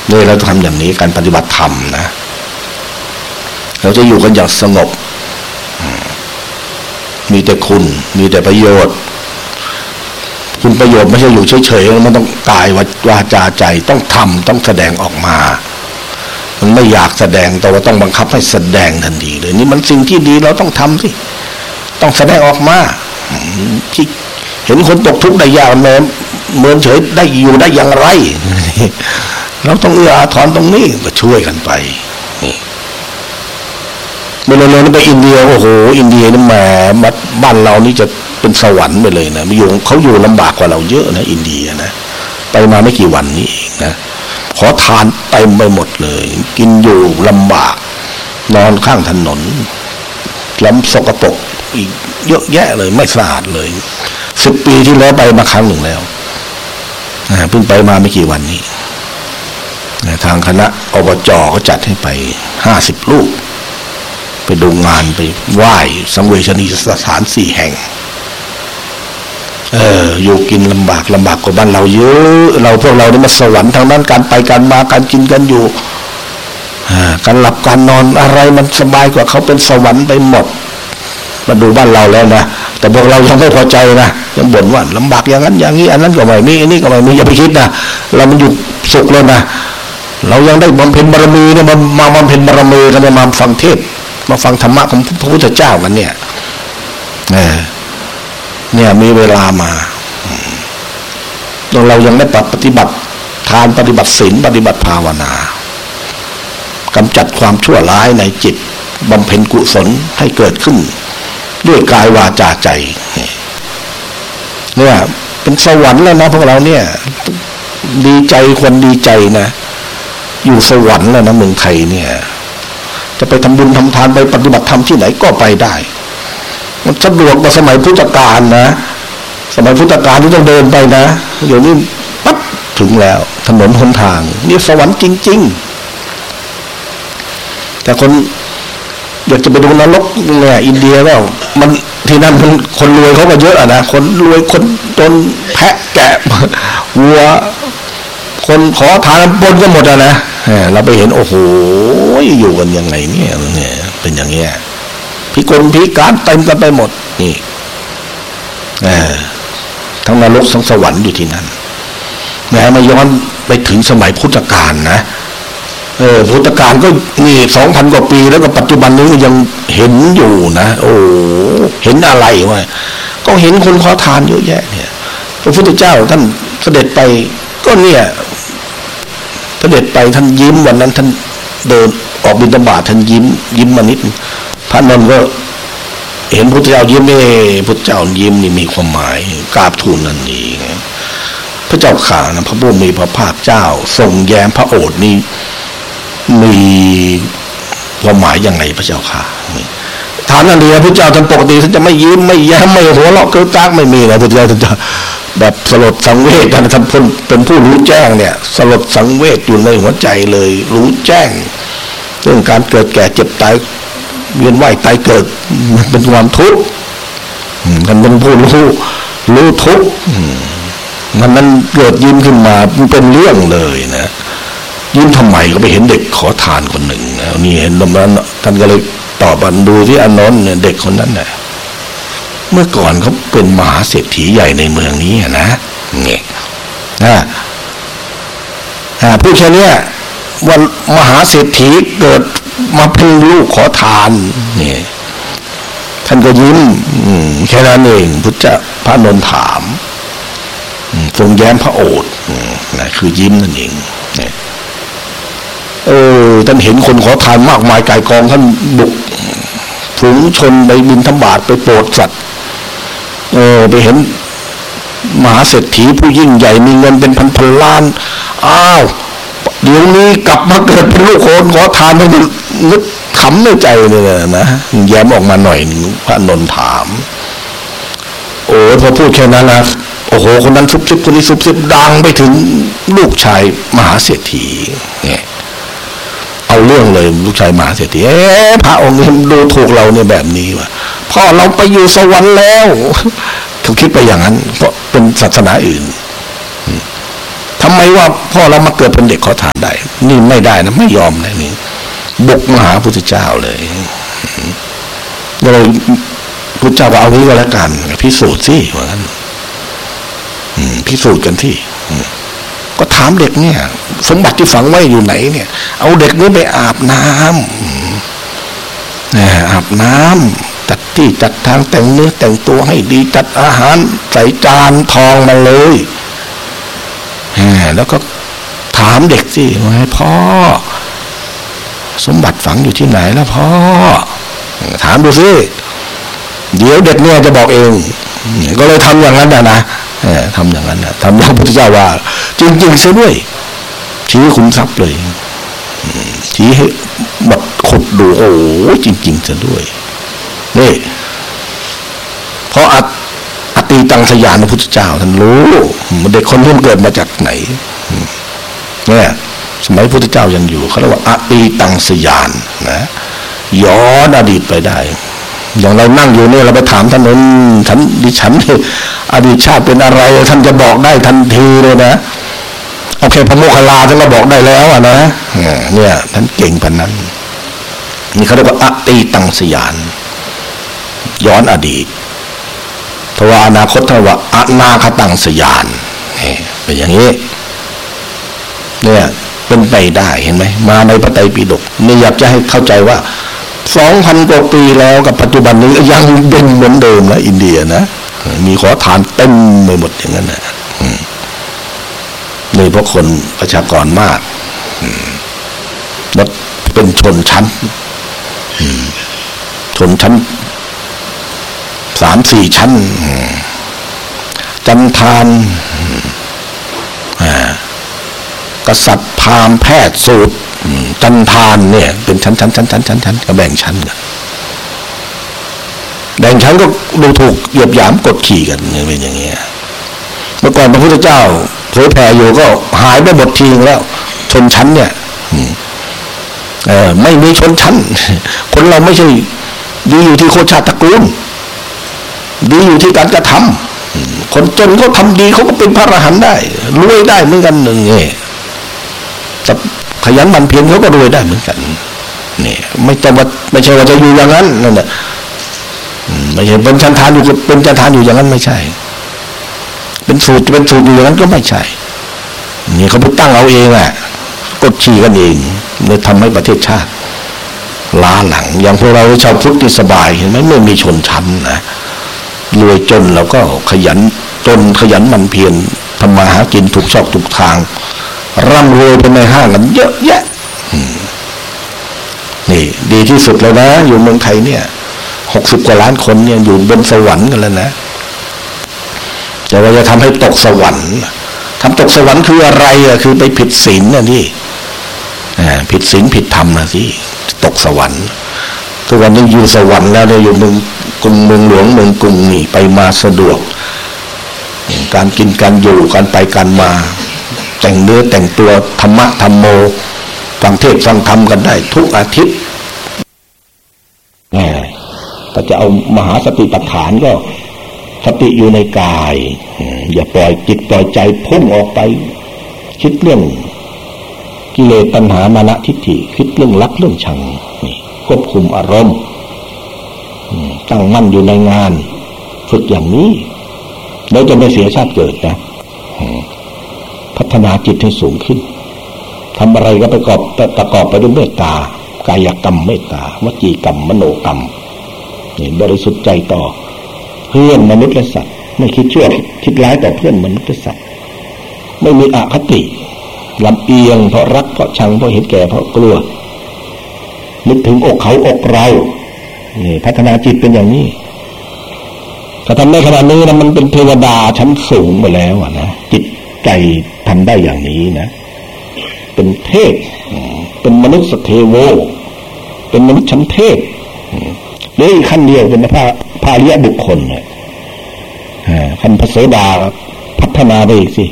นี่เราทำอย่างนี้การปฏิบัติธรรมนะเราจะอยู่กันอย่างสงบมีแต่คุณมีแต่ประโยชน์คุณประโยชน์ไม่ใช่อยู่เฉยๆมันต้องกายวาจาใจต้องทำต้องแสดงออกมามันไม่อยากแสดงแต่ว่าต้องบังคับให้แสดงทันทีเลยนี่มันสิ่งที่ดีเราต้องทำสิต้องแสดงออกมาที่เห็นคนตกทุกข์ได้ยากเมินเฉยได้อยู่ได้อย่างไรเราต้องเอื้ออาทรตรงนี้ก็ช่วยกันไปนี่เมื่อเราไปอินเดียโอ้โหอินเดียนี่แหมบ้านเรานี่จะเป็นสวรรค์ไปเลยนะเขาอยู่ลำบากกว่าเราเยอะนะอินเดียนะไปมาไม่กี่วันนี้เองนะขอทานเต็มไปหมดเลยกินอยู่ลำบากนอนข้างถนนล้ำสกปรกอีกเยอะแยะเลยไม่สะอาดเลย10 ปีที่แล้วไปมาครั้งหนึ่งแล้วเพิ่งไปมาไม่กี่วันนี้ทางคณะอบจ.เขาจัดให้ไป50 รูปไปดูงานไปไหว้สังเวชนียสถาน4 แห่งอยู่กินลำบากกว่าบ้านเราเยอะพวกเรานี่มาสวรรค์ทางนั้นการไปการมาการกินกันอยู่การหลับการนอนอะไรมันสบายกว่าเขาเป็นสวรรค์ไปหมดมาดูบ้านเราแล้วนะแต่พวกเรายังไม่พอใจนะยังบ่นว่าลำบากอย่างนั้นอย่างนี้อันนั้นก็ไม่มีอันนี้ก็ไม่มีอย่าไปคิดนะเรามันอยู่สุขแล้วนะเรายังได้บำเพ็ญบารมีเนี่ยมาบำเพ็ญบารมีกันมาฟังเทศมาฟังธรรมะของพระพุทธเจ้ากันเนี่ยมีเวลามาเรายังได้ปฏิบัติทานปฏิบัติศีลปฏิบัติภาวนากำจัดความชั่วร้ายในจิตบำเพ็ญกุศลให้เกิดขึ้นด้วยกายวาจาใจเนี่ยเป็นสวรรค์แล้วนะพวกเราเนี่ยดีใจคนดีใจนะอยู่สวรรค์แล้วนะเมืองไทยเนี่ยจะไปทำบุญทำทานไปปฏิบัติธรรมที่ไหนก็ไปได้มันสะดวกกว่าสมัยพุทธกาลนะสมัยพุทธกาลนี่ต้องเดินไปนะเดี๋ยวนี้ปั๊บถึงแล้วถนนหนทางนี่สวรรค์จริงๆแต่คนอยากจะไปดูนรกเนี่ยอินเดียแล้วมันที่นั่นคนรวยเขาก็เยอะนะคนรวยคนจนแพะแกะวัวคนขอทานปนกันหมดนะเราไปเห็นโอ้โหอยู่กันยังไงเนี่ยเป็นอย่างเงี้ยพิการเต็มกันไปหมดนี่ทั้งนรกทั้งสวรรค์อยู่ที่นั่นมาย้อนไปถึงสมัยพุทธกาลนะพุทธกาลก็นี่ 2,000 กว่าปีแล้วก็ปัจจุบันนี้ก็ยังเห็นอยู่นะโอ้เห็นอะไรวะก็เห็นคนขอทานเยอะแยะเนี่ยพระพุทธเจ้าท่านเสด็จไปก็เนี่ยเสด็จไปท่านยิ้มวันนั้นท่านเดินออกบิณฑบาตท่านยิ้มมานิดพระนนท์ก็เห็นพระพุทธเจ้ายิ้มพระเจ้ายิ้มนี่มีความหมายกราบทูลนั่นเองพระเจ้าข่านะพระผู้มีพระภาคเจ้าทรงแย้มพระโอษฐ์นี้มีความหมายยังไงพระเจ้าค่ะถามนั่นเดียวพระเจ้าท่านปกติท่านจะไม่ยิ้มไม่แย้มไม่หัวเราะเกินจากไม่มีนะพระเจ้าท่านจะแบบสลดสังเวชท่านเป็นผู้รู้แจ้งเนี่ยสลดสังเวชอยู่ในหัวใจเลยรู้แจ้งเรื่องการเกิดแก่เจ็บตายเวียนว่ายตายเกิดมันเป็นความทุกข์ท่านเป็นผู้รู้ทุกข์มันเกิดยิ้มขึ้นมาเป็นเรื่องเลยนะยิ้มทำไมก็ไปเห็นเด็กขอทานคนหนึ่งนี่เห็นตรงนั้นท่านก็เลยตอบบันดูที่อนนท์เนี่ยเด็กคนนั้นน่ะเมื่อก่อนเขาเป็นมหาเศรษฐีใหญ่ในเมืองนี้นะเนี่ยผู้แค่นี้วันมหาเศรษฐีเกิดมาเป็นลูกขอทานนี่ท่านก็ยิ้มแค่นั้นเองพุทธพระนนท์ถามทรงแย้มพระโอษฐ์นะคือยิ้มนั่นเองเนี่ยท่านเห็นคนขอทานมากมายกายกองท่านบุกฝูงชนไปบิณฑบาตไปโปรดสัตว์ไปเห็นมหาเศรษฐีผู้ยิ่งใหญ่มีเงินเป็นพันล้านอ้าวเดี๋ยวนี้กลับมาเกิดเป็นลูกคนขอทานให้มันนึกขำในใจเลยนะแย้มออกมาหน่อยนึงพระนนท์ถามโอ้พอพูดแค่นั้นนะโอ้โหคนนั้นซุบซิบคนนี้ซุบซิบดังไปถึงลูกชายมหาเศรษฐีเนี่ยเอาเรื่องเลยลูกชายมหาเศรษฐีพระองค์นี้ดูถูกเราเนี่ยแบบนี้ว่ะพ่อเราไปอยู่สวรรค์แล้วเขาคิดไปอย่างนั้นเพราะเป็นศาสนาอื่นททำไมว่าพ่อเรามาเกิดเป็นเด็กขอทานได้นี่ไม่ได้นะไม่ยอมนะนี่บุกมาหาพระพุทธเจ้าเลยเลยพุทธเจ้าว่าเอางี้ก็แล้วกันพิสูจน์สิว่างั้นพิสูจน์กันที่ก็ถามเด็กเนี่ยสมบัติที่ฝังไว้อยู่ไหนเนี่ยเอาเด็กนี้ไปอาบน้ำอาบน้ำจัดที่จัดทางแต่งเนื้อแต่งตัวให้ดีจัดอาหารใส่จานทองมาเลยแล้วก็ถามเด็กสิว่าให้พ่อสมบัติฝังอยู่ที่ไหนแล้วพ่อถามดูสิเดี๋ยวเด็กเนี่ยจะบอกเองก็เลยทำอย่างนั้นนะทำอย่างนั้นนะทำอย่างพระพุทธเจ้าว่าจริงๆซะด้วยชี้ขุมทรัพย์เลยชี้ให้บัดขุดดูโอ้จริงๆซะด้วยนี่เพราะอตีตังสยานพระพุทธเจ้าท่านรู้เด็กคนนี้เกิดมาจากไหนเนี่ยสมัยพระพุทธเจ้ายังอยู่เขาเรียกว่าอตีตังสยานนะย้อนอดีตไปได้อย่างเรานั่งอยู่นี่เราไปถามท่านนั้นดิฉันอดีตชาติเป็นอะไรท่านจะบอกได้ทันทีเลยนะโอเคพระโมคคัลลาท่านก็บอกได้แล้วอ่ะนะเนี่ยท่านเก่งพันนั้นนี่เขาเรียกว่าอตีตังสยานย้อนอดีตเพราะว่าอนาคตท่านว่าอนาคตังสยานเป็นอย่างนี้เนี่ยเป็นไปได้เห็นไหมมาในพระไตรปิฎกนี่อยากจะให้เข้าใจว่า2,000 กว่าปีแล้วกับปัจจุบันนี้ยังเป็นเหมือนเดิมนะอินเดียนะมีขอทานเต็มไปหมดอย่างนั้นนะนี่เพราะคนประชากรมากแล้วเป็นชนชั้น3-4 ชั้นจันทานกษัตริย์พราหมณ์แพทย์สูตรจันทานเนี่ยเป็นชั้นก็แบ่งชั้นกันแบ่งชั้นก็ดูถูกเหยียบหยามกดขี่กันเป็นอย่างเงี้ยเมื่อก่อนพระพุทธเจ้าเผยแผ่อยู่ก็หายไปหมดทีแล้วชนชั้นเนี่ยไม่มีชนชั้นคนเราไม่ใช่ดีอยู่ที่โคชาตระกูลดีอยู่ที่การกระทำคนจนเขาทำดีเขาก็เป็นพระอรหันต์ได้รวยได้เหมือนกันหนึ่งเนี่ยขยันหมั่นเพียรเขาก็รวยได้เหมือนกันนี่ไม่ใช่ว่าจะอยู่อย่างนั้นนั่นแหละไม่ใช่เป็นจันทานอยู่เป็นจันทานอยู่อย่างนั้นไม่ใช่เป็นสูตรอยู่อย่างนั้นก็ไม่ใช่นี่เขาไปตั้งเอาเองอ่ะกดขี่กันเองเลยทำให้ประเทศชาติล้าหลังอย่างพวกเราชาวพุทธที่สบายเห็นไหมไม่มีชนชั้นนะรวยจนแล้วก็ขยันหมั่นเพียรทำมาหากินถูกชอบถูกทางร่ำรวยเป็นในห้างกันเยอะแยะนี่ดีที่สุดแล้วนะอยู่เมืองไทยเนี่ย60 กว่าล้านคนเนี่ยอยู่บนสวรรค์กันแล้วนะแต่ว่าจะทำให้ตกสวรรค์ทำตกสวรรค์คืออะไรอ่ะคือไปผิดศีลน่ะนี่ผิดศีลผิดธรรมนะสิตกสวรรค์ทุกวันนี้อยู่สวรรค์แล้วเนี่ยอยู่เมืองกรุงเมืองหลวงเมืองกรุงนี่ไปมาสะดวกการกินการอยู่การไปการมาแต่งเนื้อแต่งตัวธรรมะธรรมโมฟังเทศน์ฟังธรรมกันได้ทุกอาทิตย์ถ้าจะเอามหาสติปัฏฐานก็สติอยู่ในกายอย่าปล่อยจิตปล่อยใจพุ่งออกไปคิดเรื่องกิเลสตัณหามานะทิฏฐิคิดเรื่องรักเรื่องชังควบคุมอารมณ์ตั้งมั่นอยู่ในงานฝึกอย่างนี้แล้วจะไม่เสียชาติเกิดนะพัฒนาจิตให้สูงขึ้นทำอะไรก็ประกอบไปด้วยเมตตากายกรรมเมตตาวจีกรรมมโนกรรมนี่บริสุทธิ์ใจต่อเพื่อนมนุษย์และสัตว์ไม่คิดชั่วคิดร้ายต่อเพื่อนมนุษย์และสัตว์ไม่มีอคติลำเอียงเพราะรักเพราะชังเพราะเห็นแก่เพราะกลัวนึกถึงอกเขาอกเรานี่พัฒนาจิตเป็นอย่างนี้ถ้าทำได้ขนาดนี้นะมันเป็นเทวดาชั้นสูงไปแล้วนะจิตใจทำได้อย่างนี้นะเป็นเทพเป็นมนุษย์เทโวเป็นมนุษย์ชั้นเทพหรืออีกขั้นเดียวเป็นพระอริยบุคคลขั้นพระโสดาพัฒนาไปอีกสิ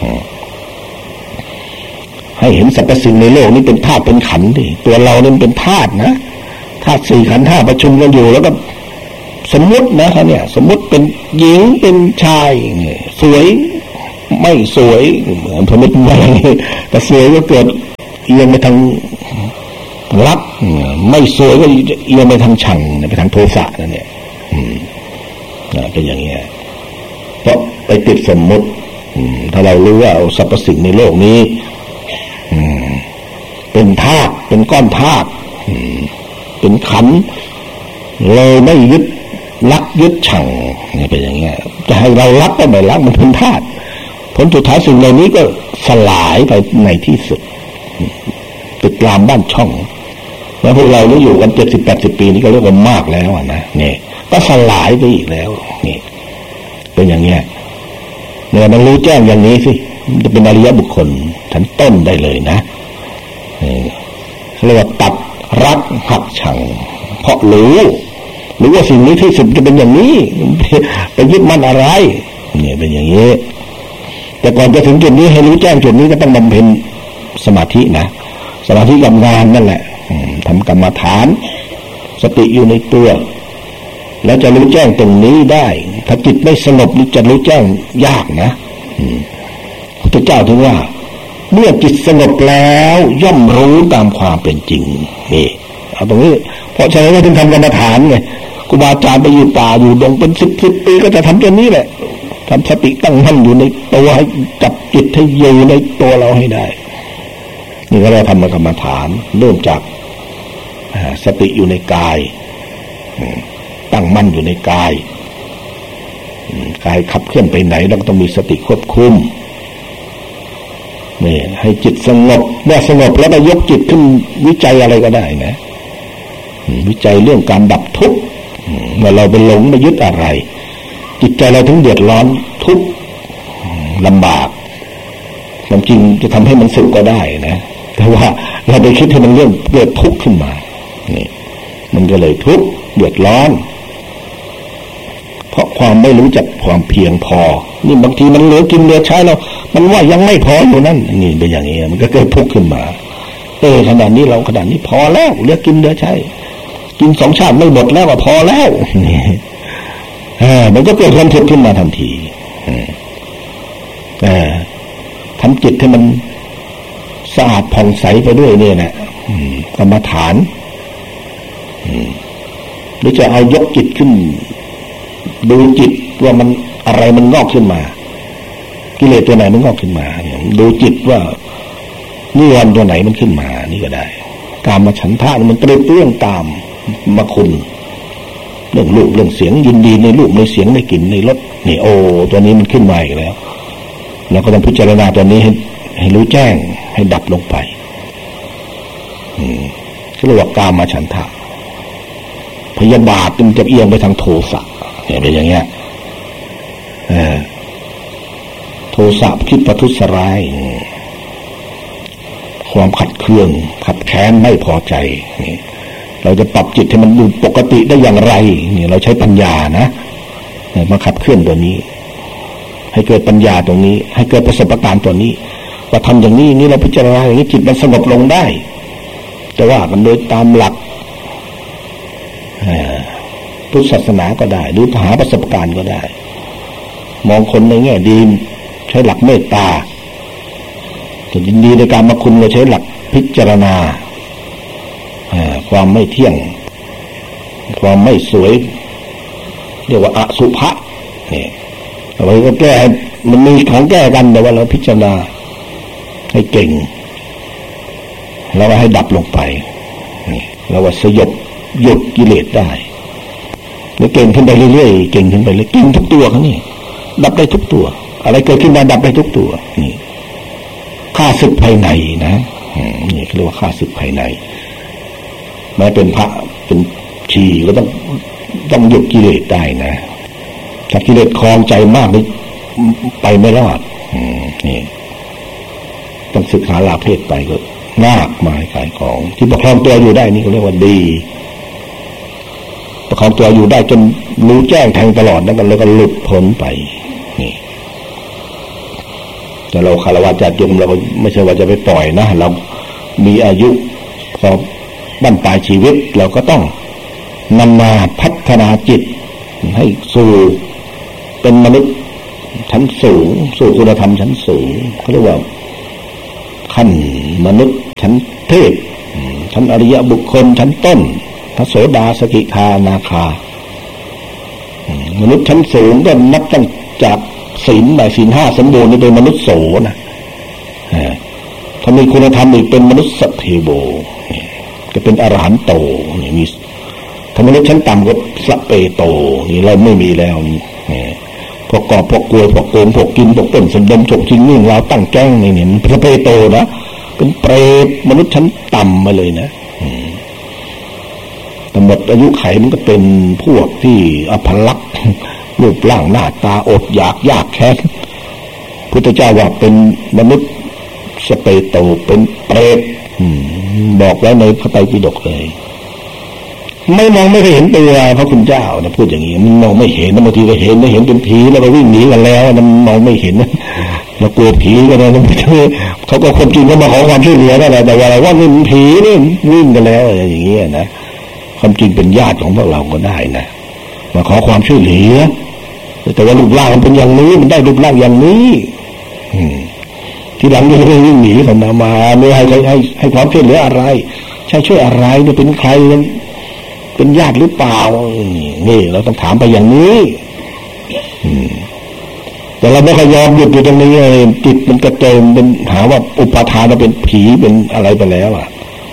ให้เห็นสรรพสิ่งในโลกนี้เป็นธาตุเป็นขันธ์ดิตัวเราเนี่ยเป็นธาตุนะธาตุ4 ขันธ์5ประชุมกันอยู่แล้วก็สมมุตินะครับเนี่ยสมมุติเป็นหญิงเป็นชายสวยไม่สวยเหมือนพระมิตรไม่แต่สวยก็เกิดเอียงไปทางรักไม่สวยก็เอียงไปทางชังไปทางโทสะนั่นเนี่ยเป็นอย่างนี้เพราะไปติดสมมติถ้าเรารู้ว่าสรรพสิ่งในโลกนี้เป็นธาตุเป็นก้อนธาตุเป็นขันธ์เลยไม่ยึดรักยึดชังนี่เป็นอย่างเงี้ยจะให้เรารักก็ไม่รักมันเป็นธาตุผลสุดท้ายสิ่งเหล่านี้ก็สลายไปในที่สุดติดรามบ้านช่องแล้วพวกเราที่อยู่กัน70-80 ปีนี่ก็เรียกว่ามากแล้วนะนี่ก็สลายไปอีกแล้วนี่เป็นอย่างเงี้ยเนี่ยมันรู้แจ้งอย่างนี้สิจะเป็นอริยบุคคลชั้นต้นได้เลยนะเรียกว่าตัดรักหักชังเพราะรู้ว่าสิ่งนี้ที่สุดจะเป็นอย่างนี้ไปยึดมั่นอะไรเนี่ยเป็นอย่างนี้แต่ก่อนจะถึงจุดนี้ให้รู้แจ้งจุดนี้ก็ต้องบำเพ็ญสมาธินะสมาธิกับงานนั่นแหละทำกรรมฐานสติอยู่ในตัวแล้วจะรู้แจ้งตรงนี้ได้ถ้าจิตไม่สงบนี่จะรู้แจ้งยากนะพระเจ้าถึงว่าเมื่อจิตสงบแล้วย่อมรู้ตามความเป็นจริงนี่เอาตรงนี้เพราะฉะนั้นถึงทำกรรมฐานไงครูบาอาจารย์ไปอยู่ป่าอยู่ดงเป็น10 ปีก็จะทำตัวนี้แหละทำสติตั้งมั่นอยู่ในตัวให้จับจิตให้อยู่ในตัวเราให้ได้นี่ก็เราทำกรรมฐานเริ่มจากสติอยู่ในกายตั้งมั่นอยู่ในกายขับเคลื่อนไปไหนเราต้องมีสติควบคุมนี่ให้จิตสงบเมื่อสงบแล้วก็ยกจิตขึ้นวิจัยอะไรก็ได้นะวิจัยเรื่องการดับทุกข์เมื่อเราไปหลงไปยึดอะไรจิตใจเราถึงเดือดร้อนทุกข์ลำบากความจริงจะทำให้มันสุขก็ได้นะแต่ว่าเราไปคิดให้มันเรื่องเกิดทุกข์ขึ้นมานี่มันก็เลยทุกข์เดือดร้อนเพราะความไม่รู้จักความเพียงพอนี่บางทีมันเหลือกินเหลือใช้เรามันว่ายังไม่พออยู่นั่นนี่เป็นอย่างนี้มันก็เกิดทุกข์ขึ้นมาขนาดนี้เราขนาดนี้พอแล้วเหลือกินเหลือใช้กิน2 ชาติไม่หมดแล้วก็พอแล้วมันก็เกิดความทุกข์ขึ้นมาทันทีทำจิตให้มันสะอาดผ่องใสไปด้วยเนี่ยนะกรรมฐานหรือจะเอายกจิตขึ้นดูจิตว่ามันอะไรมันงอกขึ้นมากิเลสตัวไหนมันงอกขึ้นมาดูจิตว่านิวรณ์ตัวไหนมันขึ้นมานี่ก็ได้กามฉันทะมันเปรี้ยงตามมาคุณเรื่องรูปเรื่องเสียงยินดีในรูปในเสียงในกลิ่นในรสนี่โอ้ตัวนี้มันขึ้นมาอีกแล้วเราก็ต้องพิจารณาตัวนี้ให้รู้แจ้งให้ดับลงไปเรียกว่ากามฉันทะพยาบาทมันจะเอียงไปทางโทสะเนี่ยเป็นอย่างเงี้ยโทสะคิดประทุษร้ายความขัดเคืองขัดแค้นไม่พอใจนี่เราจะปรับจิตให้มันดูปกติได้อย่างไรนี่เราใช้ปัญญานะมาขับเคลื่อนตัวนี้ให้เกิดปัญญาตรงนี้ให้เกิดประสบการณ์ตัวนี้ว่าทำอย่างนี้นี่เราพิจารณาอย่างนี้จิตมันสงบลงได้แต่ว่ามันโดยตามหลักพุทธศาสนาก็ได้หรือหาประสบการณ์ก็ได้มองคนในแง่ดีใช้หลักเมตตาจะยินดีในการมาคุณเราใช้หลักพิจารณาความไม่เที่ยงความไม่สวยเรียกว่าอสุภะนี่เราก็แก้มันมีของแก้กันแต่ว่าเราพิจารณาให้เก่งแล้วก็ให้ดับลงไปนี่เราว่าสยบหยุดกิเลสได้แล้วเก่งขึ้นไปเรื่อยๆเก่งขึ้นไปเลยเก่งทุกตัวเขานี่ดับได้ทุกตัวอะไรเกิดขึ้นมาดับได้ทุกตัวนี่ฆ่าศึกภายในนะนี่เรียกว่าฆ่าศึกภายในแม้เป็นพระเป็นชีก็ต้องหยุดกิเลสได้นะถ้ากิเลสครองใจมากนี่ไปไม่รอดนี่ต้องศึกษาลาเพศไปก็มากมายขายของที่ประคองตัวอยู่ได้นี่ก็เรียกว่าดีประคองตัวอยู่ได้จนรู้แจ้งแทงตลอดแล้วก็หลุดพ้นไปนี่แต่เราคารวะญาติโยมเราไม่ใช่ว่าจะไปปล่อยนะเรามีอายุพอบั้นปลายชีวิตเราก็ต้องนำมาพัฒนาจิตให้สู่เป็นมนุษย์ชั้นสูงสู่คุณธรรมชั้นสูงเขาเรียกว่าขั้นมนุษย์ชั้นเทพชั้นอริยบุคคลชั้นต้นพระโสดาสกิทานาคามนุษย์ชั้นสูงก็นับตั้งจากศีลแบบศีลห้าสมบูรณ์นี่เป็นมนุษย์โสนะถ้ามีคุณธรรมอีกเป็นมนุษย์สัตเทโวก็เป็นอรหันโตนี่มีถ้ามนุษย์ชั้นต่ำก็สัพเพโตนี่เราไม่มีแล้วนี่พวกกอบพวกกลัวพวกโกงพวกกินพวกต้นสมดมฉกจริงนี่เราตั้งแจ้งนี่เนี่ยสัพเพโตนะเป็นเปรตมนุษย์ชั้นต่ำมาเลยนะแต่หมดอายุไขมันก็เป็นพวกที่อภลักษณ์รูปร่างหน้าตาอดอยากยากแค้นพุทธเจ้าว่าเป็นมนุษย์สเปโตเป็นเปรตบอกไว้ในพระไตรปิฎกเลยไม่มองไม่เคยเห็นตัวพระคุณเจ้านะพูดอย่างนี้มันมองไม่เห็นบางทีก็เห็นไม่เห็นเป็นผีแล้วก็วิ่งหนีกันแล้วมันมองไม่เห็นเรากลัวผีกันนะเขาก็คนจริงก็มาขอความช่วยเหลือนั่นแหละแต่ว่าเราว่านี่ผีนี่วิ่งกันแล้วอย่างเงี้ยนะความจริงเป็นญาติของพวกเราก็ได้นะมาขอความช่วยเหลือแต่ว่ารูปร่างมันเป็นอย่างนี้มันได้รูปร่างอย่างนี้ที่หลังก็เลยวิ่งหนีเขามาไม่ให้ความช่วยเหลืออะไรใช่ช่วยอะไรเนี่ยเป็นใครเป็นญาติหรือเปล่านี่เราต้องถามไปอย่างนี้แต่เราไม่เคยยอมหยุดอยู่ตรงนี้จิตมันกระเจิงเป็นหาว่าอุปาทานเป็นผีเป็นอะไรไปแล้วอ่ะ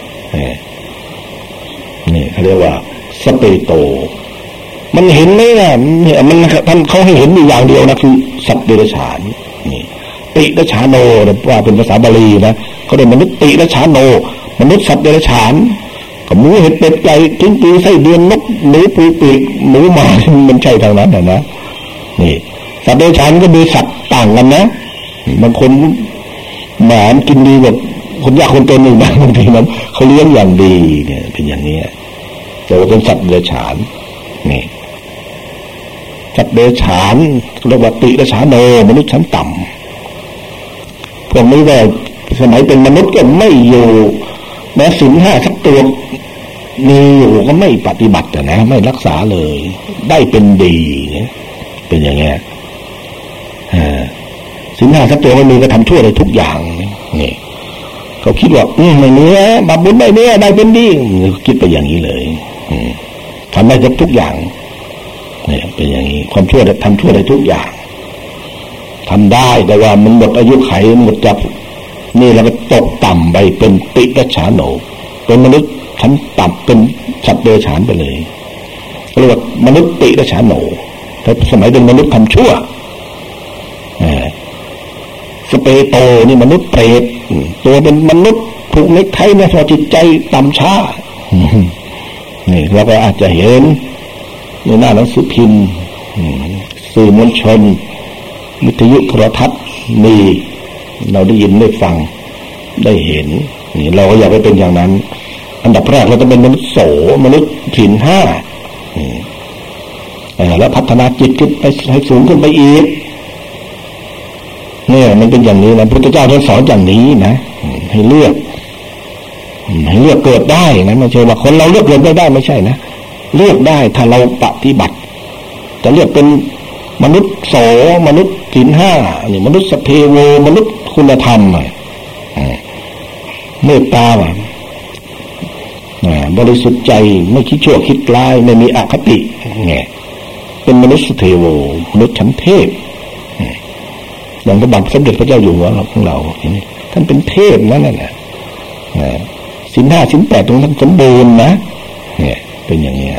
นี่เขาเรียกว่าสเปโตมันเห็นไหมล่ะมันท่านเขาให้เห็นอยู่อย่างเดียวนะคือสัตว์เดรัจฉานนี่ติรัจฉานโนว่าเป็นภาษาบาลีนะเขาเรียกมนุษย์ติรัจฉานโนมนุษย์สัตว์เดรัจฉานกับหมูเห็ดเป็ดไก่กิ้งกือไส้เดือนนกหนูปูปีกหมูหมามันใช่ทางนั้นนะนี่สัตว์เดรัจฉานก็มีสัตว์ต่างกันนะบางคนหมากินดีแบบคนยากคนจนหนึ่งบางทีนะเขาเลี้ยงอย่างดีเนี่ยเป็นอย่างนี้แต่ว่าเป็นสัตว์เดรัจฉานนี่สัตว์เดรัจฉานเรียกว่าติรัจฉานโนมนุษย์ชั้นต่ำพวกนี้ว่าสมัยเป็นมนุษย์ก็ไม่อยู่แม้ศีลห้าสักตัวมีอยู่ก็ไม่ปฏิบัตินะไม่รักษาเลยได้เป็นดีเนี่ยเป็นอย่างเงี้ยศีลห้าสักตัวไม่มีก็ทำชั่วได้ทุกอย่างนี่เขาคิดว่าไม่เนื้อบาปบุญไม่เนื้อได้เป็นดีคิดไปอย่างนี้เลยทำได้ทุกอย่างเนี่ยเป็นอย่างนี้ความชั่วทำชั่วได้ทุกอย่างทำได้แต่ว่ามันหมดอายุไขหมดจับนี่เราก็ตกต่ำไปเป็นติรัจฉานโนเป็นมนุษย์ชั้นต่ำเป็นสัตว์เดรัจฉานไปเลยเรียกว่ามนุษย์ติรัจฉานโนแต่สมัยเป็นมนุษย์ทำชั่วสเปโตนี่มนุษย์เปรตตัวเป็นมนุษย์ถูกเน็กไทเนี่ยพอจิตใจต่ำช้านี่เราก็อาจจะเห็นในหน้าหนังสือพิมพ์สื่อมวลชนวิทยุโทรทัศน์มีเราได้ยินได้ฟังได้เห็นนี่เราก็อยากให้เป็นอย่างนั้นอันดับแรกเราต้องเป็นมนุษย์โสมนุษย์ศีลห้าแล้วพัฒนาจิตขึ้นไปให้สูงขึ้นไปอีกเนี่ยมันเป็นอย่างนี้นะพุทธเจ้าท่านสอนอย่างนี้นะให้เลือกเกิดได้นะไม่ใช่ว่าคนเราเลือกเกิดไม่ได้ไม่ใช่นะเลือกได้ถ้าเราปฏิบัติจะเลือกเป็นมนุษย์โสมนุษย์ศีลห้านี่มนุษย์สัพเพโวมนุษย์คุณธรรมเมตตาบริสุทธิ์ใจไม่คิดชั่วคิดร้ายไม่มีอคติไงเป็นมนุษย์เทโวมนุษย์ชั้นเทพอย่างพระบาทสมเด็จพระเจ้าอยู่หัวของเราท่านเป็นเทพนั่นแหละศีลห้าศีลแปดตรงท่านสมบูรณ์นะเนี่ยเป็นอย่างนี้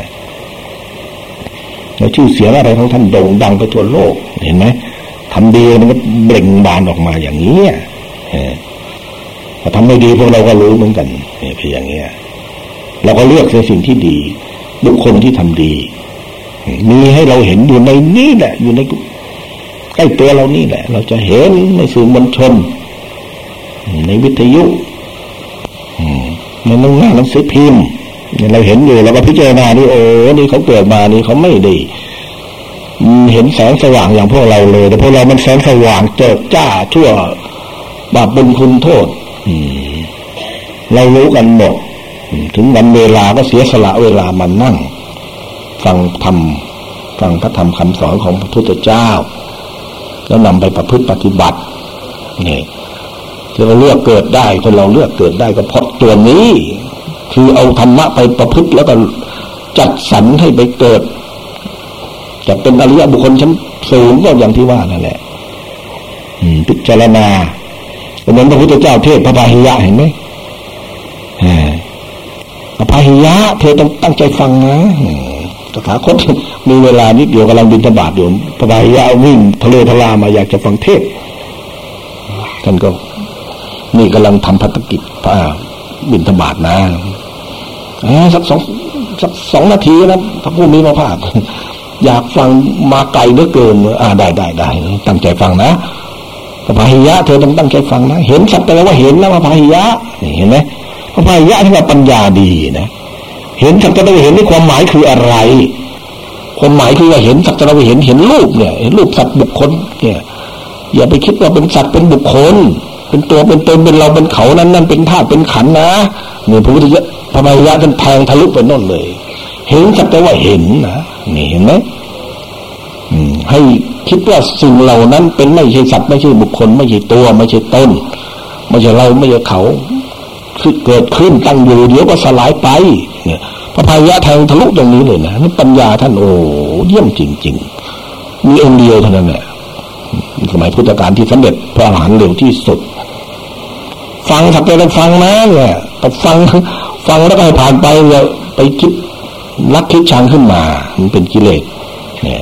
แล้วชื่อเสียงอะไรของท่านโด่งดังไปทั่วโลกเห็นไหมทำดีมันก็เบ่งบานออกมาอย่างนี้พอทำไม่ดีพวกเราก็รู้เหมือนกันเนี่ยเป็นอย่างนี้เราก็เลือกในสิ่งที่ดีบุคคลที่ทำดีมีให้เราเห็นอยู่ในนี้แหละอยู่ในใกล้ตัวเรานี่แหละเราจะเห็นในสื่อมวลชนในวิทยุในหนังสือพิมพ์เราเห็นอยู่เราก็พิจารณานี่โอ้นี่เขาเกิดมานี่เขาไม่ได้เห็นแสงสว่างอย่างพวกเราเลยแต่พวกเรามันแสงสว่างเจิดจ้าทั่วบาปบุญคุณโทษเรารู้กันหมดถึงวันเวลาก็เสียสละเวลามานั่งฟังธรรมฟังพระธรรมคำสอนของพระพุทธเจ้าแล้วนำไปประพฤติปฏิบัตินี่ที่เราเลือกเกิดได้คนเราเลือกเกิดได้ก็เพราะตัวนี้คือเอาธรรมะไปประพฤติแล้วก็จัดสรรให้ไปเกิดจะเป็นอริยบุคคลชั้นสูงก็อย่างที่ว่านั่นแหละพิจารณาเหมือนพระพุทธเจ้าเทศพระพาหิยะเห็นไหมพระพาหิยะเธอต้องตั้งใจฟังนะตถาคตมีเวลานิดเดียวกำลังบิณฑบาตอยู่พระพาหิยะวิ่งทะเลทลามาอยากจะฟังเทศท่านก็นี่กำลังทำภารกิจพระบิณฑบาตนะสักสองนาทีนะพระผู้มีพระภาคอยากฟังมาไกลเหลือเกินได้ตั้งใจฟังนะพระพาหิยะเธอต้องตั้งใจฟังนะเห็นสักแต่ว่าเห็นนะพระพาหิยะเห็นไหมพระพาหิยะที่ว่าปัญญาดีนะเห็นสักแต่ว่าเห็นนี่ความหมายคืออะไรความหมายคือว่าเห็นสักแต่ว่าเห็นรูปเนี่ยเห็นรูปสัตว์บุคคลเนี่ยอย่าไปคิดว่าเป็นสัตว์เป็นบุคคลเป็นตัวเป็นตนเป็นเราเป็นเขานั่นเป็นธาตุเป็นขันธ์นะนี่พระพุทธเจ้าพระพาหิยะท่านแทงทะลุไปโน่นเลยเห็นสักแต่ว่าเห็นนะนี่เห็นไหมให้คิดว่าสิ่งเหล่านั้นเป็นไม่ใช่สัตว์ไม่ใช่บุคคลไม่ใช่ตัวไม่ใช่ต้นไม่ใช่เราไม่ใช่เขาคือเกิดขึ้นตั้งอยู่เดี๋ยวก็สลายไปเนี่ยพระพาหิยะแทงทะลุตรงนี้เลยนะนี่ปัญญาท่านโอ้เยี่ยมจริงๆมีองค์เดียวเท่านั้นแหละสมัยพุทธกาลที่สำเร็จพระอรหันต์เร็วที่สุดฟังสักแต่เราฟังนะเนี่ยแต่ฟังแล้วก็ให้ผ่านไปอย่าไปคิดรักคิดชังขึ้นมามันเป็นกิเลสเนี่ย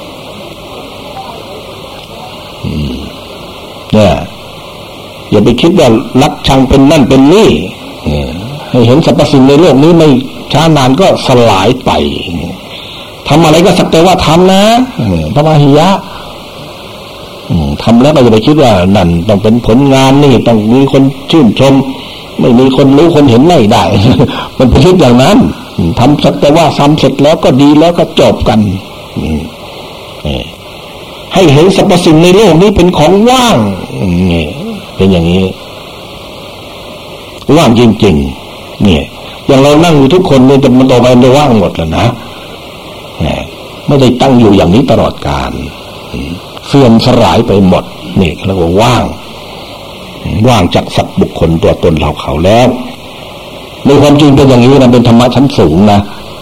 อย่าไปคิดว่ารักชังเป็นนั่นเป็นนี่ให้เห็นสรรพสิ่งในโลกนี้ไม่ช้านานก็สลายไปทำอะไรก็สักแต่ว่าทำนะพระพาหิยะทำแล้วก็อย่าไปคิดว่านั่นต้องเป็นผลงานนี่ต้องมีคนชื่นชมไม่มีคนรู้คนเห็นไม่ได้มันเป็นคิดอย่างนั้นทำสักแต่ว่าทำเสร็จแล้วก็ดีแล้วก็จบกันให้เห็นสรรพสิ่งในโลกนี้เป็นของว่างนี่เป็นอย่างนี้ว่างจริงๆเนี่ยอย่างเรานั่งอยู่ทุกคนเนี่ยจะมันต่อไปมันว่างหมดแล้วนะไม่ได้ตั้งอยู่อย่างนี้ตลอดกาลเสื่อมสลายไปหมดนี่เรียกว่าว่างจากสัตว์บุคคลตัวตนเราเขาแล้วในความจริงเป็นอย่างนี้นะเป็นธรรมะชั้นสูงนะ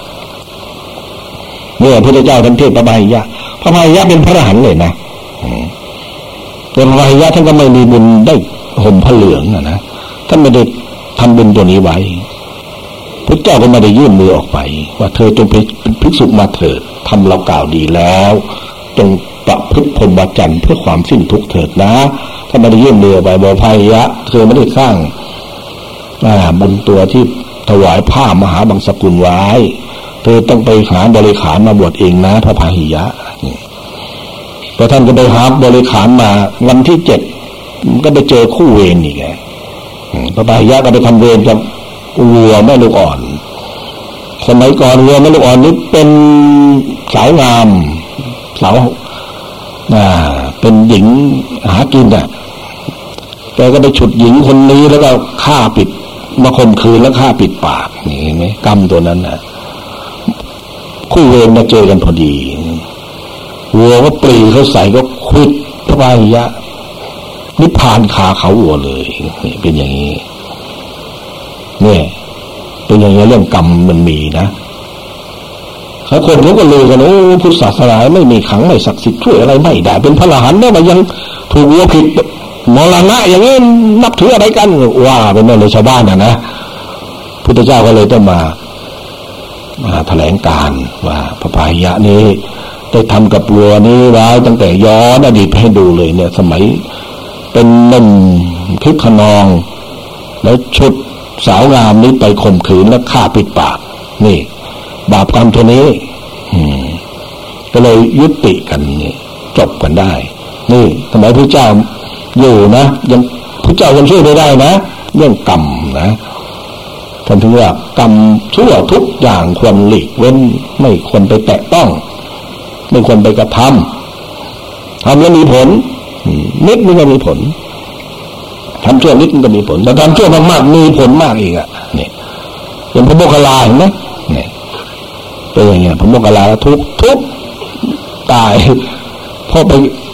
เนี่ยพระพุทธเจ้าท่านเทศพระพาหิยะพระพาหิยะเป็นพระอรหันต์เลยนะแต่พระพาหิยะท่านก็ไม่มีบุญได้ห่มผ้าเหลืองนะท่านไม่ได้ทำบุญตัวนี้ไว้พระเจ้าก็ไม่ได้ยื่นมือออกไปว่าเธอจงเป็นภิกษุมาเถิดทำเรากล่าวดีแล้วจงประพฤติพรหมจรรย์เพื่อความสิ้นทุกข์เถิดนะถ้าไม่ได้ยื่นมือไปบอกพาหิยะเธอไม่ได้สร้างบุญตัวที่ถวายผ้ามหาบังสกุลไว้เธอต้องไปหาบริขารมาบวชเองนะพระพาหิยะพอท่านก็ไปหาบริขารมาวันที่7ก็ไปเจอคู่เวรอีกไงพระพาหิยะก็ไปทำเวรกับวัวแม่ลูกอ่อนสมัยก่อนวัวแม่ลูกอ่อนนี้เป็นสาวงามสาวเป็นหญิงหากินแกก็ไปฉุดหญิงคนนี้แล้วก็ฆ่าปิดมาข่มขืนแล้วฆ่าปิดปากนี่เห็นไหมกรรมตัวนั้นนะคู่เวรมาเจอกันพอดีวัวก็ปรีเขาใส่ก็ควิดพระพาหิยะนิพพานคาเขาวัวเลยนี่เป็นอย่างนี้เนี่ยเป็นอย่างนี้เรื่องกรรมมันมีนะแล้วคนเขาก็เลยกันโอ้พุทธศาสนาไม่มีขังไม่ศักดิ์สิทธิ์ช่วยอะไรไม่ได้เป็นพระอรหันต์เนี่ยมันยังถูกวัวผิดมรณะอย่างนี้นับถืออะไรกันว่าเป็นนั่นเลยชาวบ้านนะพุทธเจ้าก็เลยต้องมาแถลงการว่าพระพาหิยะนี้ได้ทำกับวัวนี้ไว้ตั้งแต่ย้อนอดีตให้ดูเลยเนี่ยสมัยเป็นหนุ่มคึกขนองแล้วชุดสาวงามนี้ไปข่มขืนแล้วฆ่าปิดปากนี่บาปกรรมตัวนี้ก็เลยยุติกันนี่จบกันได้นี่สมัยพระเจ้าอยู่นะยังพระเจ้ายังช่วยได้นะเรื่องกรรมนะท่านถึงว่ากรรมชั่วทุกอย่างควรหลีกเว้นไม่ควรไปแตะต้องไม่ควรไปกระทำแล้วมีผลนิดนึงก็มีผลทำชั่วนิดนึงก็มีผลแต่ทำชั่วมากๆมีผลมากอีกนี่อย่างพระโมคคัลลาเห็นไหมเนี่ยเป็นอย่างเงี้ยพระโมคคัลลาทุกตายเพราะไป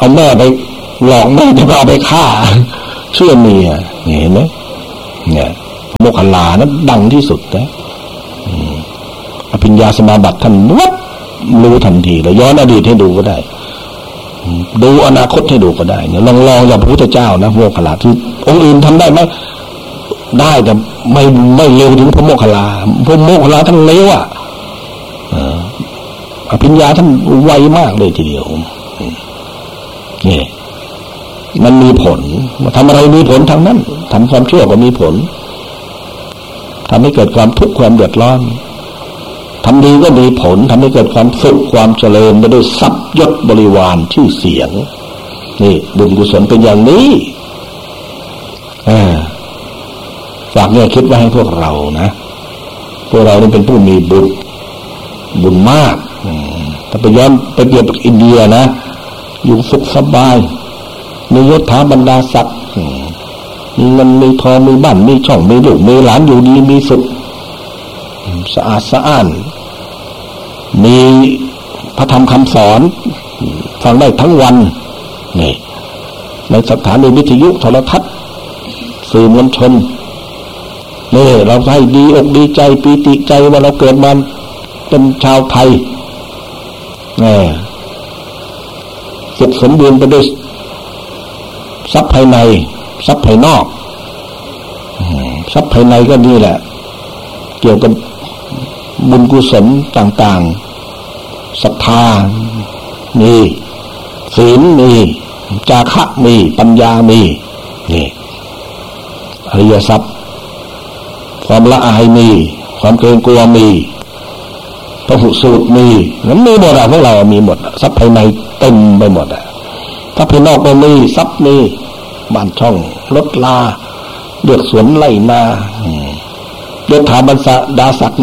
เอาแม่ไปหลอกแม่จะเอาไปฆ่าเชื่อเมียเห็นไหมเนี่ยพระโมคคัลลานั้นดังที่สุดนะอภิญญาสมาบัติท่านวัดรู้ทันทีเลยย้อนอดีตให้ดูก็ได้ดูอนาคตให้ดูก็ได้เนี่ยลองอย่างพระพุทธเจ้านะพระโมคคัลลาที่องค์อื่นทำได้ไหมได้แต่ไม่เร็วถึงพระโมคคัลลาพระโมคคัลลาท่านเร็วอภิญญาท่านไวมากเลยทีเดียวนี่มันมีผลทำอะไรมีผลทางนั้นทำความชั่วก็มีผลทำให้เกิดความทุกข์ความเดือดร้อนทำดีก็มีผลทำให้เกิดความสุขความเจริญไปด้วยทรัพย์ยศบริวารชื่อเสียงนี่บุญกุศลเป็นอย่างนี้ฝากเนี่ยคิดไว้ให้พวกเรานะพวกเรานี่เป็นผู้มีบุญมากถ้าไปย้อนไปเปรียบกับอินเดียนะอยู่สุขสบายมียศถาบรรดาศักดิ์มีเงินมีทองมีบ้านมีช่องมีลูกมีหลานอยู่ดีมีสุขสะอาดสะอ้านมีพระธรรมคำสอนฟังได้ทั้งวันนี่ในสถานีวิทยุโทรทัศน์สื่อมวลชนนี่เราให้ดีอกดีใจปีติใจว่าเราเกิดมาเป็นชาวไทยสุขสมบูรณ์ไปด้วยทรัพย์ภายในทรัพย์ภายนอกทรัพย์ภายในก็นี่แหละเกี่ยวกับบุญกุศลต่างๆศรัทธามีศีลมีจาคะมีปัญญามีนี่อริยทรัพย์ความละอายมีความเกรงกลัวมีพหุสูตรมีนั้นมีหมดพวกเรามีหมดทรัพย์ภายในเต็มไปหมดทรัพย์ภายนอกก็มีทรัพย์มีบ้านช่องรถลาเลือกสวนไร่นาเลือกถาบรรดาศักดิ์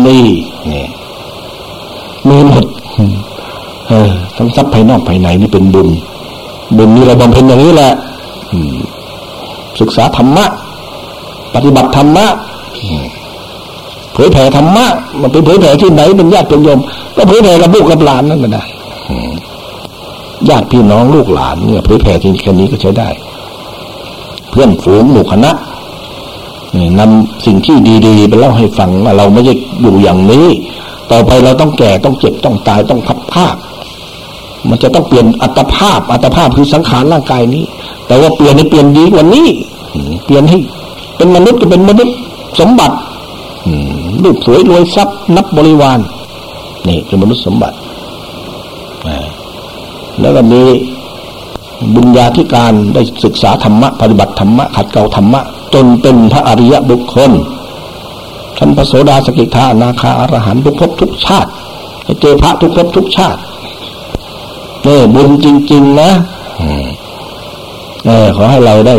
มีหมดทั้งทรัพย์ภายนอกภายในนี่เป็นบุญนี่เราบำเพ็ญอย่างนี้แหละศึกษาธรรมะปฏิบัติธรรมะเผยแผ่ธรรมะมันเป็นเผยแผ่ที่ไหนเป็นญาติเป็นโยมก็เผยแผ่กับลูกกับหลานนั่นก็ได้ญาติพี่น้องลูกหลานเนี่ยเผยแผ่ที่แค่นี้ก็ใช้ได้เพื่อนฝูงหมู่คณะนำสิ่งที่ดีๆไปเล่าให้ฟังว่าเราไม่ใช่อยู่อย่างนี้ต่อไปเราต้องแก่ต้องเจ็บต้องตายต้องพัดพรากมันจะต้องเปลี่ยนอัตภาพคือสังขารร่างกายนี้แต่ว่าเปลี่ยนให้เปลี่ยนดีกว่านี้เปลี่ยนให้เป็นมนุษย์ก็เป็นมนุษย์สมบัติรูปสวยรวยทรัพย์นับบริวารนี่เป็นมนุษย์สมบัติแล้วก็มีบุญญาธิการได้ศึกษาธรรมะปฏิบัติธรรมะขัดเกลาธรรมะจนเป็นพระอริยบุคคลชั้นพระโสดาสกิทาอนาคาอรหันต์ทุกภพทุกชาติให้เจอพระทุกภพทุกชาตินี่บุญจริงๆนะขอให้เราได้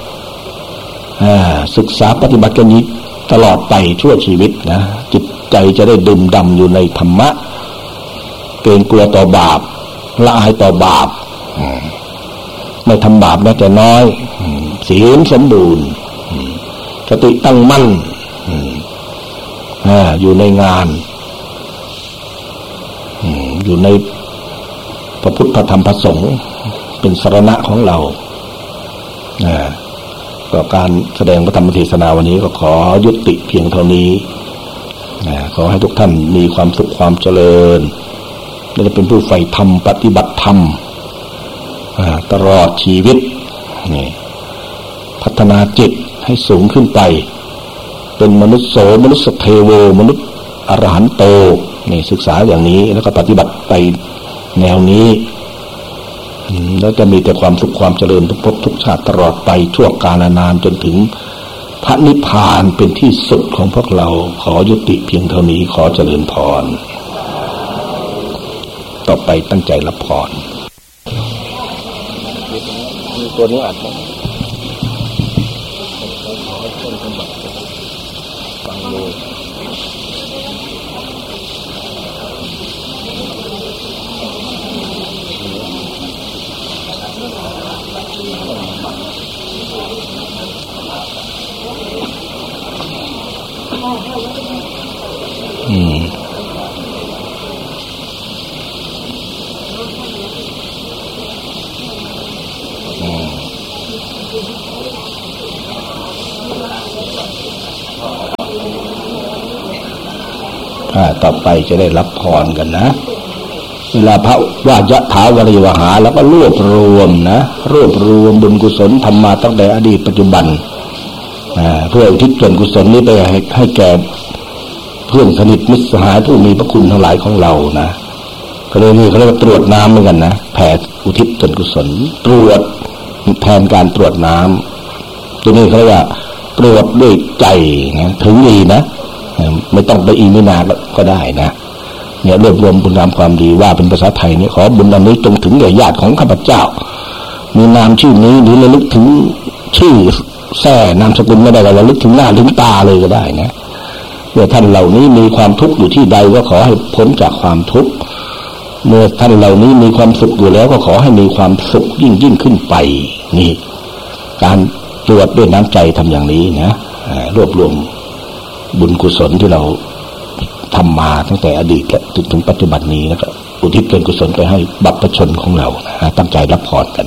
ศึกษาปฏิบัติกันนี้ตลอดไปชั่วชีวิตนะจิตใจจะได้ดื่มด่ำอยู่ในธรรมะเกรงกลัวต่อบาปละอายต่อบาปไม่ทำบาปแม้แต่น้อยศีลสมบูรณ์สติตั้งมั่นอยู่ในงานอยู่ในพระพุทธพระธรรมพระสงฆ์เป็นสรณะของเราก็การแสดงพระธรรมเทศนาวันนี้ก็ขอยุติเพียงเท่านี้ขอให้ทุกท่านมีความสุขความเจริญและจะเป็นผู้ใฝ่ธรรมปฏิบัติธรรมตลอดชีวิตนี่พัฒนาจิตให้สูงขึ้นไปเป็นมนุษย์โสมนุษย์เทโวมนุษย์อรหันโตนี่ศึกษาอย่างนี้แล้วก็ปฏิบัติไปแนวนี้แล้วจะมีแต่ความสุขความเจริญทุกภพทุกชาติตลอดไปชั่วกาลนานจนถึงพระนิพพานเป็นที่สุดของพวกเราขอยุติเพียงเท่านี้ขอเจริญพรต่อไปตั้งใจรับพรตัวนี้อาจจะฟังดูต่อไปจะได้รับพรกันนะเวลาพระว่ายะถาวริวหาแล้วก็รวบรวมบุญกุศลทำมาตั้งแต่อดีตปัจจุบันเพื่ออุทิศส่วนกุศลนี้ไปให้แก่เพื่อนสนิทมิตรสหายผู้มีพระคุณทั้งหลายของเรานะก็เลยนี่เขาเรียกว่าตรวจน้ำเหมือนกันนะแผ่อุทิศส่วนกุศลตรวจแทนการตรวจน้ำตัวนี้เขาเรียกว่าตรวจด้วยใจนะถึงดีนะไม่ต้องไปอีมินาก็ได้นะเนี่ยรวบรวมบุญงามความดีว่าเป็นภาษาไทยเนี่ยขอบุญอันนี้จงถึงแก่ญาติของข้าพเจ้ามีนามชื่อนี้หรือระลึกถึงชื่อแท้นามสกุลไม่ได้ก็ระลึกถึงหน้าถึงตาเลยก็ได้นะเมื่อท่านเหล่านี้มีความทุกข์อยู่ที่ใดก็ขอให้พ้นจากความทุกข์เมื่อท่านเหล่านี้มีความสุขอยู่แล้วก็ขอให้มีความสุขยิ่งขึ้นไปนี่การตรวจด้วยน้ำใจทำอย่างนี้นะรวบรวมบุญกุศลที่เราทำมาตั้งแต่อดีตและถึงปัจจุบันนี้แล้วก็อุทิศเป็นกุศลไปให้บรรพชนของเรานะตั้งใจรับพรกัน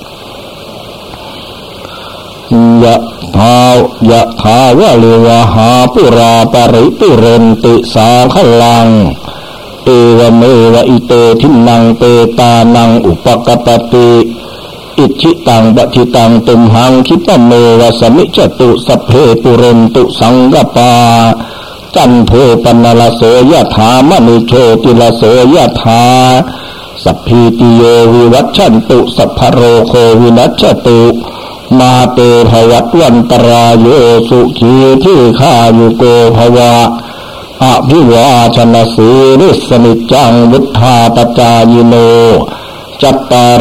ยะถาวะเลวะหาปุราปริปุเรนติสาคลังเอวเมวะอิโตทินังเปตานังอุปกปติอิชิตังปฏิตังตุมหังคิปะเมวะสมิจตุสัพเพปุเรนตุสังกปาจันโทปนลโสยถามณิโชติลโสยถาสัพพิติโยวิวัชชันตุสัพพโรโควินัสสตุมาเตภวัตวันตรายโยสุขีทีฆายุโกภวะอภิวาชนะสีริสนิจังวุฒาปจายโนจัตตา